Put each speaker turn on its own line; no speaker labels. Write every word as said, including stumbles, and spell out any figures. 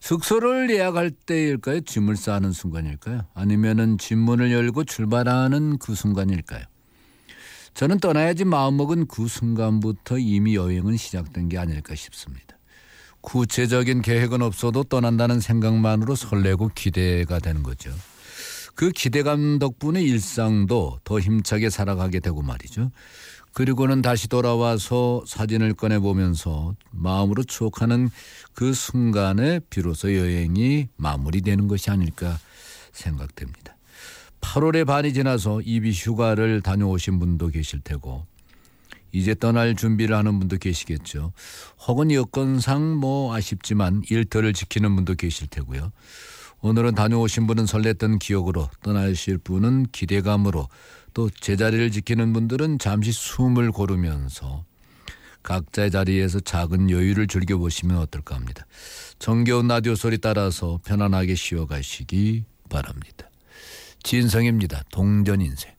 숙소를 예약할 때일까요? 짐을 싸는 순간일까요? 아니면은 짐문을 열고 출발하는 그 순간일까요? 저는 떠나야지 마음먹은 그 순간부터 이미 여행은 시작된 게 아닐까 싶습니다. 구체적인 계획은 없어도 떠난다는 생각만으로 설레고 기대가 되는 거죠. 그 기대감 덕분에 일상도 더 힘차게 살아가게 되고 말이죠. 그리고는 다시 돌아와서 사진을 꺼내보면서 마음으로 추억하는 그 순간에 비로소 여행이 마무리되는 것이 아닐까 생각됩니다. 팔월의 반이 지나서 이비 휴가를 다녀오신 분도 계실 테고 이제 떠날 준비를 하는 분도 계시겠죠. 혹은 여건상 뭐 아쉽지만 일터를 지키는 분도 계실 테고요. 오늘은 다녀오신 분은 설렜던 기억으로, 떠나실 분은 기대감으로, 또 제자리를 지키는 분들은 잠시 숨을 고르면서 각자의 자리에서 작은 여유를 즐겨보시면 어떨까 합니다. 정겨운 라디오 소리 따라서 편안하게 쉬어가시기 바랍니다. 진성입니다. 동전인생.